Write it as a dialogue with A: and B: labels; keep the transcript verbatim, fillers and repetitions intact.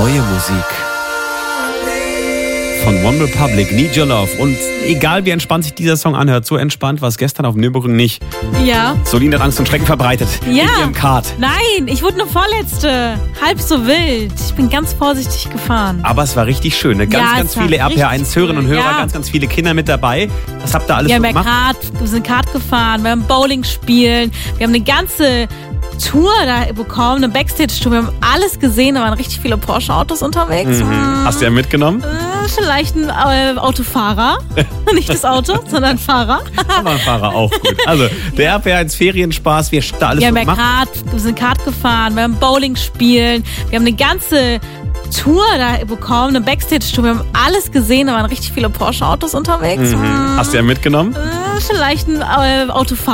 A: Neue Musik von One Republic, Need Your Love. Und egal wie entspannt sich dieser Song anhört, so entspannt war es gestern auf Nürburgring nicht.
B: Ja.
A: Solin hat Angst und Schrecken verbreitet
B: Ja.
A: in ihrem Kart.
B: Nein, ich wurde nur Vorletzte. Halb so wild. Ich bin ganz vorsichtig gefahren.
A: Aber es war richtig schön. Ne? Ganz,
B: Ja,
A: ganz
B: es war
A: viele R P R
B: richtig
A: eins Hörerinnen und
B: cool.
A: Hörer,
B: Ja.
A: ganz, ganz viele Kinder mit dabei. Was habt ihr alles
B: Wir
A: so
B: haben ja
A: gemacht?
B: Kart, wir sind Kart gefahren, wir haben Bowling spielen, wir haben eine ganze Tour da bekommen, eine Backstage-Tour. Wir haben alles gesehen, da waren richtig viele Porsche-Autos unterwegs.
A: Mhm.
B: Hm,
A: Hast du ja mitgenommen?
B: äh, vielleicht ein äh, Autofahrer. Nicht das Auto, sondern ein Fahrer.
A: Aber ein Fahrer auch gut. Also, der R P R eins Ferienspaß, wir haben da alles
B: Wir
A: so
B: haben ja
A: gemacht.
B: Kart, wir sind Kart gefahren, wir haben Bowling spielen, wir haben eine ganze Tour da bekommen, eine Backstage-Tour. Wir haben alles gesehen, da waren richtig viele Porsche-Autos unterwegs.
A: Mhm.
B: Hm,
A: Hast du ja mitgenommen?
B: äh, vielleicht ein äh, Autofahrer.